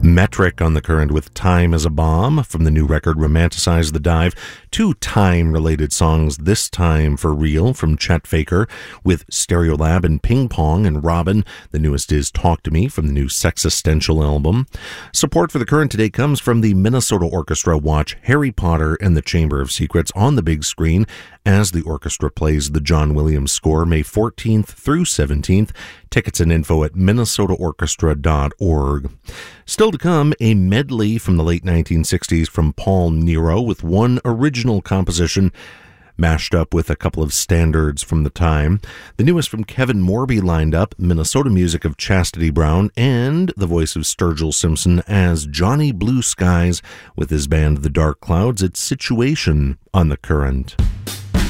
Metric on the Current with Time as a Bomb from the new record Romanticize the Dive. Two time-related songs, this time for real, from Chet Faker with Stereolab and Ping Pong and Robin. The newest is Talk to Me from the new Sexistential album. Support for the Current today comes from the Minnesota Orchestra. Watch Harry Potter and the Chamber of Secrets on the big screen as the orchestra plays the John Williams score May 14th through 17th. Tickets and info at minnesotaorchestra.org. Still to come, a medley from the late 1960s from Paul Nero with one original composition mashed up with a couple of standards from the time. The newest from Kevin Morby lined up, Minnesota music of Chastity Brown, and the voice of Sturgill Simpson as Johnny Blue Skies with his band The Dark Clouds. It's Situation on the Current.